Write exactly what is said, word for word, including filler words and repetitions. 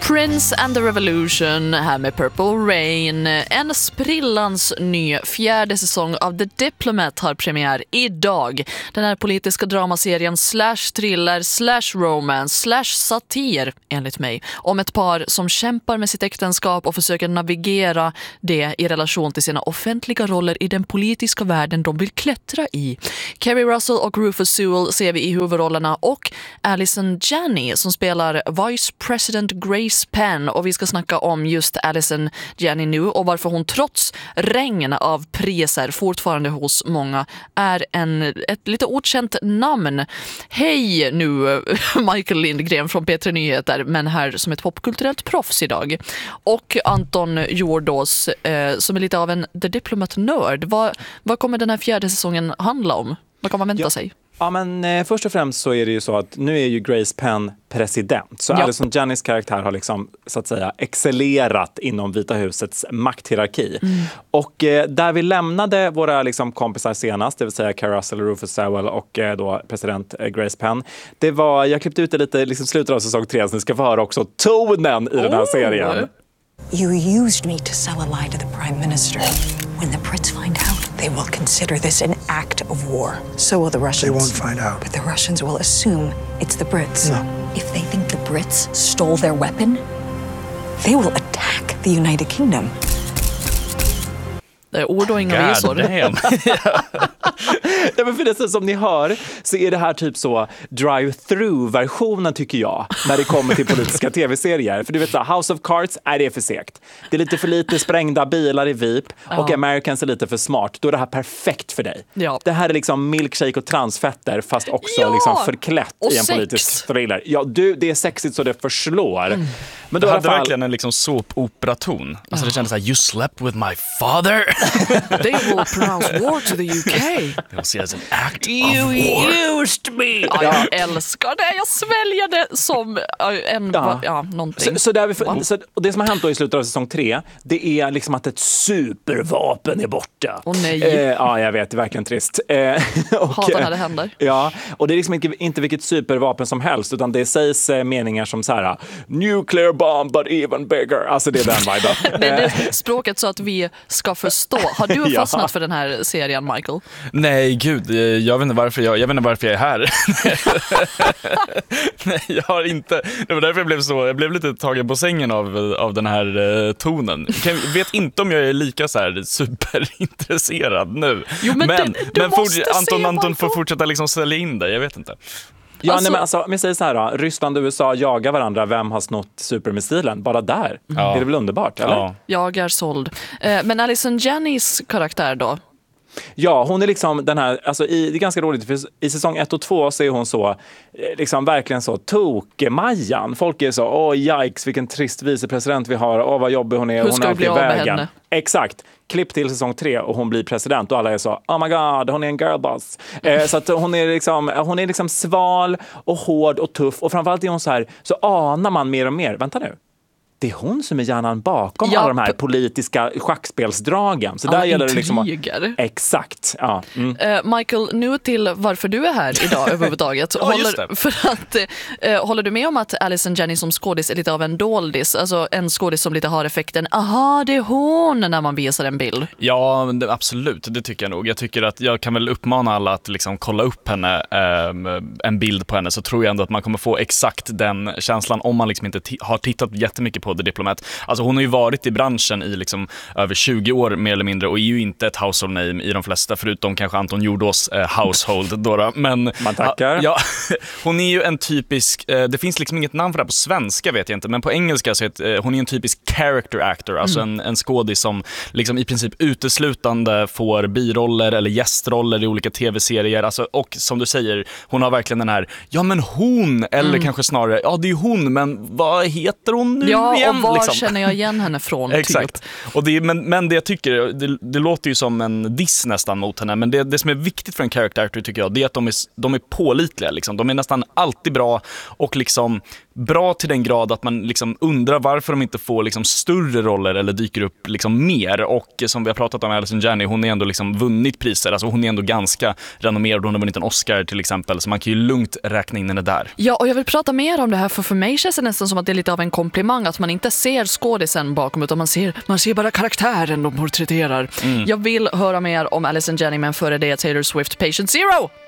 Prince and the Revolution här med Purple Rain. En sprillans ny fjärde säsong av The Diplomat har premiär idag. Den här politiska dramaserien slash thriller slash romance slash satir, enligt mig, om ett par som kämpar med sitt äktenskap och försöker navigera det i relation till sina offentliga roller i den politiska världen de vill klättra i. Kerry Russell och Rufus Sewell ser vi i huvudrollerna och Allison Janney som spelar Vice President Grace Penn, och vi ska snacka om just Allison Janney nu och varför hon trots regn av priser fortfarande hos många är en, ett lite okänt namn. Hej nu Michael Lindgren från P tre Nyheter, men här som ett popkulturellt proffs idag. Och Anton Jordås eh, som är lite av en The Diplomat-nörd. Vad, vad kommer den här fjärde säsongen handla om? Vad kan man vänta ja. sig? Ja, men eh, först och främst så är det ju så att nu är ju Grace Penn president. Så ja. Allison Janneys karaktär har liksom, så att säga, excellerat inom Vita husets makthierarki. Mm. Och eh, där vi lämnade våra liksom, kompisar senast, det vill säga Kerry Russell, Rufus Sewell och eh, då president eh, Grace Penn. Det var, jag klippte ut det lite liksom slutet av säsong tre, så ni ska få höra också tonen i oh. den här serien. You used me to sell a lie to the prime minister. When the Brits find out, they will consider this an act of war. So will the Russians. They won't find out. But the Russians will assume it's the Brits. No. If they think the Brits stole their weapon, they will attack the United Kingdom. Det är ord och inga visor. Ja, men för det som ni hör så är det här typ så drive-through-versionen, tycker jag, när det kommer till politiska tv-serier. För du vet så, House of Cards är det för segt. Det är lite för lite sprängda bilar i V I P ja. och Americans är lite för smart. Då är det här perfekt för dig. Ja. Det här är liksom milkshake och transfetter fast också ja. liksom förklätt och i en sex. politisk thriller. Ja, du, det är sexigt så det förslår. Mm. Men då det hade fall... verkligen en liksom såp-operaton. Alltså det kändes så här, you slept with my father. They will pronounce war to the U K. They will see as an act you of war. used me. Ja, jag älskar det. Jag sväljer det som en, ja. Ja, någonting. Så, så, där vi, så och det som har hänt då i slutet av säsong tre, det är liksom att ett supervapen är borta. Åh nej. Eh, ja, jag vet, det är verkligen trist. Eh, och, Hatar när det händer. Ja, och det är liksom inte, inte vilket supervapen som helst, utan det sägs eh, meningar som så här: nuclear bomb but even bigger. Alltså det är den viben. Det är språket så att vi ska förstå. Har du fastnat ja. för den här serien, Michael? Nej, gud, jag vet inte varför jag, jag vet inte varför jag är här. Nej, jag har inte. Det var därför jag blev så, jag blev lite tagen på sängen av, av den här uh, tonen. Jag vet inte om jag är lika så här superintresserad nu. Jo, men men, du, du men måste for, Anton, se, Anton får fortsätta liksom sälja in det, jag vet inte. Ja, alltså, nej, men alltså, men säg så här då, Ryssland och U S A jagar varandra, vem har snott supermissilen? Bara där. Ja. Är det väl underbart, eller? Ja. Jag är såld. Eh, men Allison Janneys karaktär då? Ja, hon är liksom den här, alltså i, det är ganska roligt, för i säsong ett och två så är hon så, liksom verkligen så tok-Majan. Folk är så, åh yikes, vilken trist vicepresident vi har, åh vad jobbig hon är. Hur ska hon vi bli av med vägen. henne? Exakt. Klipp till säsong tre och hon blir president och alla är så, oh my god, hon är en girlboss. Eh, så att hon är liksom, hon är liksom sval och hård och tuff, och framförallt är hon så här, så anar man mer och mer, vänta nu. Det är hon som är hjärnan bakom ja, alla de här politiska schackspelsdragen. Så där gäller det liksom att, exakt. Ja. Mm. Uh, Michael, nu till varför du är här idag överhuvudtaget. Ja, håller, för att, uh, håller du med om att Allison Janney som skådis är lite av en doldis? Alltså en skådis som lite har effekten, aha, det är hon, när man visar en bild. Ja, det, absolut. Det tycker jag nog. Jag tycker att jag kan väl uppmana alla att liksom kolla upp henne, um, en bild på henne, så tror jag ändå att man kommer få exakt den känslan om man liksom inte t- har tittat jättemycket på The Diplomat. Alltså hon har ju varit i branschen i liksom över tjugo år mer eller mindre, och är ju inte ett household name i de flesta, förutom kanske Anton Jordås eh, household då. Men man tackar. Ja, hon är ju en typisk, eh, det finns liksom inget namn för det här på svenska, vet jag inte, men på engelska så heter eh, hon är en typisk character actor, alltså mm. en, en skådis som liksom i princip uteslutande får biroller eller gästroller i olika tv-serier, alltså, och som du säger, hon har verkligen den här, ja men hon, eller mm. kanske snarare, ja det är hon, men vad heter hon nu ja, igen? Och var liksom. känner jag igen henne från? Exakt. Typ. Och det, men, men det jag tycker, det, det låter ju som en diss nästan mot henne, men det, det som är viktigt för en character actor tycker jag, det är att de är, de är pålitliga. Liksom. De är nästan alltid bra, och liksom bra till den grad att man liksom undrar varför de inte får liksom större roller eller dyker upp liksom mer. Och som vi har pratat om, Allison Janney, hon är ändå liksom vunnit priser. Alltså hon är ändå ganska renommerad, hon har vunnit en Oscar till exempel, så man kan ju lugnt räkna in henne där. Ja, och jag vill prata mer om det här, för för mig känns det nästan som att det är lite av en komplimang att man inte ser skådisen bakom, utan man ser, man ser bara karaktären de porträtterar. Mm. Jag vill höra mer om Allison Janney, men före det Taylor Swift, Patient Zero!